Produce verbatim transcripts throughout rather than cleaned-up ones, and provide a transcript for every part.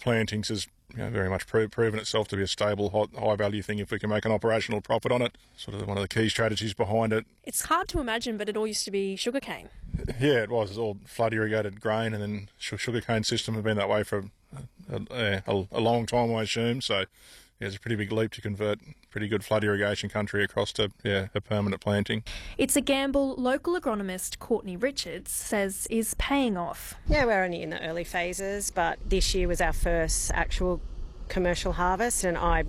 plantings has you know, very much pro- proven itself to be a stable, hot, high-value thing if we can make an operational profit on it. Sort of one of the key strategies behind it. It's hard to imagine, but it all used to be sugarcane. Yeah, it was. It was all flood-irrigated grain, and then sugarcane system have been that way for a, a, a long time, I assume. So yeah, it's a pretty big leap to convert pretty good flood irrigation country across to yeah, a permanent planting. It's a gamble local agronomist Courtney Richards says is paying off. Yeah, we're only in the early phases, but this year was our first actual commercial harvest, and I,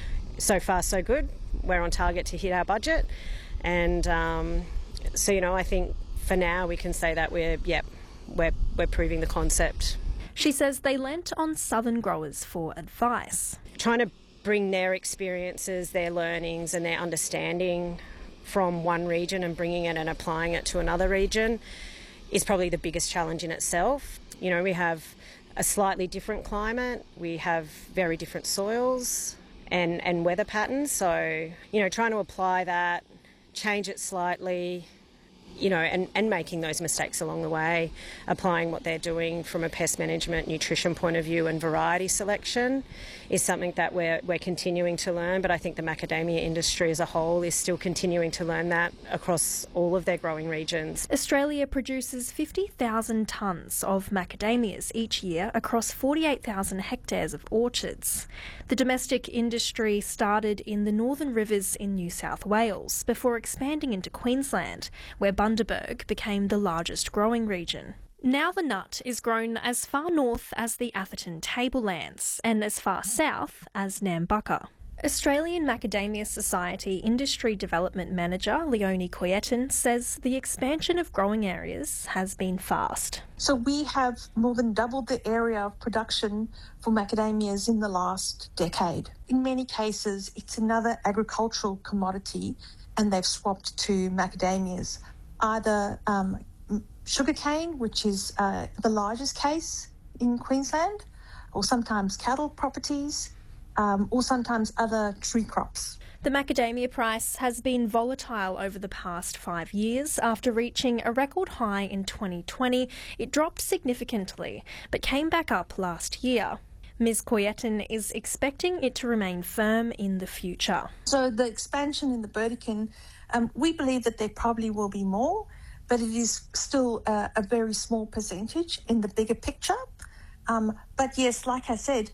so far so good. We're on target to hit our budget, and um, so you know I think for now we can say that we're yep we're we're proving the concept. She says they lent on southern growers for advice, trying to bring their experiences, their learnings and their understanding from one region and bringing it and applying it to another region is probably the biggest challenge in itself. You know, we have a slightly different climate, we have very different soils and, and weather patterns, so, you know, trying to apply that, change it slightly, you know, and, and making those mistakes along the way, applying what they're doing from a pest management, nutrition point of view and variety selection is something that we're, we're continuing to learn, but I think the macadamia industry as a whole is still continuing to learn that across all of their growing regions. Australia produces fifty thousand tonnes of macadamias each year across forty-eight thousand hectares of orchards. The domestic industry started in the Northern Rivers in New South Wales before expanding into Queensland, where Bundaberg became the largest growing region. Now the nut is grown as far north as the Atherton Tablelands and as far south as Nambucca. Australian Macadamia Society Industry Development Manager Leonie Coyetin says the expansion of growing areas has been fast. So we have more than doubled the area of production for macadamias in the last decade. In many cases, it's another agricultural commodity and they've swapped to macadamias. Either um, sugarcane, which is uh, the largest case in Queensland, or sometimes cattle properties, um, or sometimes other tree crops. The macadamia price has been volatile over the past five years. After reaching a record high in twenty twenty, it dropped significantly, but came back up last year. Miz Coyetin is expecting it to remain firm in the future. So the expansion in the Burdekin, um, we believe that there probably will be more, but it is still a, a very small percentage in the bigger picture. Um, but yes, like I said,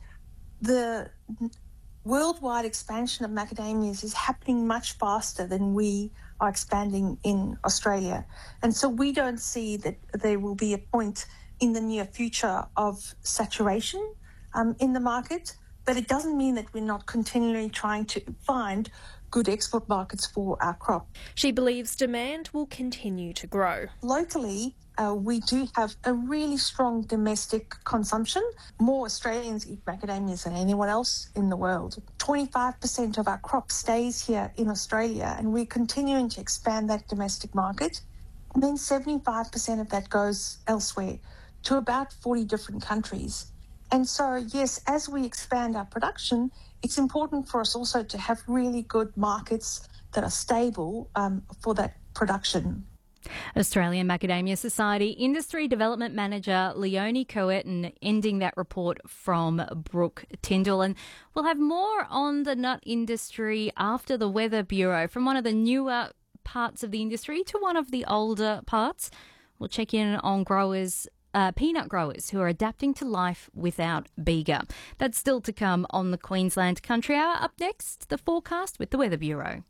the worldwide expansion of macadamias is happening much faster than we are expanding in Australia. And so we don't see that there will be a point in the near future of saturation um, in the market, but it doesn't mean that we're not continually trying to find good export markets for our crop. She believes demand will continue to grow. Locally, uh, we do have a really strong domestic consumption. More Australians eat macadamias than anyone else in the world. twenty-five percent of our crop stays here in Australia, and we're continuing to expand that domestic market. And then seventy-five percent of that goes elsewhere to about forty different countries. And so, yes, as we expand our production, it's important for us also to have really good markets that are stable um, for that production. Australian Macadamia Society Industry Development Manager Leonie Coyetin ending that report from Brooke Tyndall. And we'll have more on the nut industry after the Weather Bureau, from one of the newer parts of the industry to one of the older parts. We'll check in on growers Uh, peanut growers who are adapting to life without bega. That's still to come on the Queensland Country Hour. Up next, the forecast with the Weather Bureau.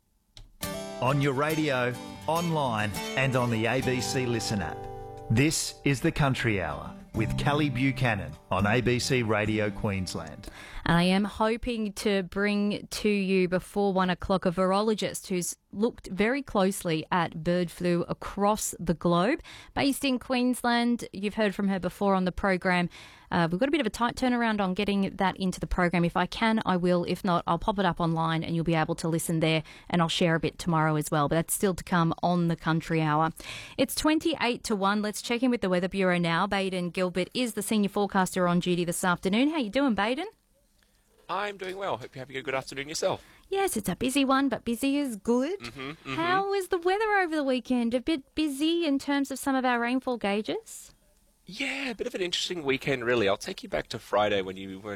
On your radio, online and on the A B C Listen app. This is the Country Hour with Kelly Buchanan on A B C Radio Queensland. And I am hoping to bring to you before one o'clock a virologist who's looked very closely at bird flu across the globe. Based in Queensland, you've heard from her before on the program. Uh, we've got a bit of a tight turnaround on getting that into the program. If I can, I will. If not, I'll pop it up online and you'll be able to listen there, and I'll share a bit tomorrow as well. But that's still to come on the Country Hour. It's twenty-eight to one. Let's check in with the Weather Bureau now. Baden Gilbert is the senior forecaster on duty this afternoon. How you doing, Baden? I'm doing well. Hope you're having a good afternoon yourself. Yes, it's a busy one, but busy is good. Mm-hmm, mm-hmm. How was the weather over the weekend? A bit busy in terms of some of our rainfall gauges? Yeah, a bit of an interesting weekend, really. I'll take you back to Friday when you were